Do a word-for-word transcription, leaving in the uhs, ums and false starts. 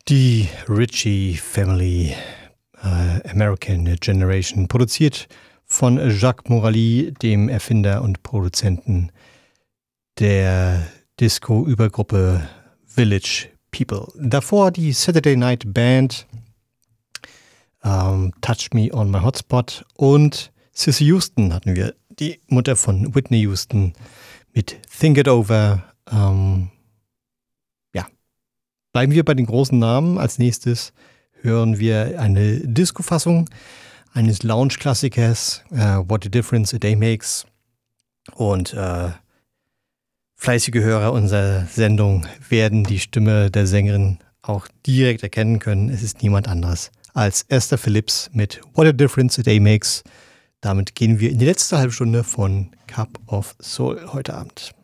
Die Ritchie Family äh, American Generation, produziert von Jacques Morali, dem Erfinder und Produzenten der Disco-Übergruppe Village People. Davor die Saturday Night Band, ähm, Touch Me on My Hotspot, und Cissy Houston hatten wir, die Mutter von Whitney Houston, mit Think It Over. Ähm, ja, bleiben wir bei den großen Namen. Als nächstes hören wir eine Disco-Fassung eines Lounge-Klassikers, uh, What a Difference a Day Makes. Und äh, fleißige Hörer unserer Sendung werden die Stimme der Sängerin auch direkt erkennen können. Es ist niemand anderes als Esther Phillips mit What a Difference a Day Makes. Damit gehen wir in die letzte halbe Stunde von Cup of Soul heute Abend.